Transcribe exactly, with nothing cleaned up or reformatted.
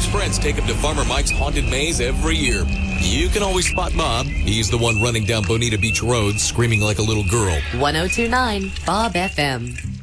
friends take him to Farmer Mike's Haunted Maze every year. You can always spot Bob. He's the one running down Bonita Beach Road screaming like a little girl. one oh two point nine Bob F M.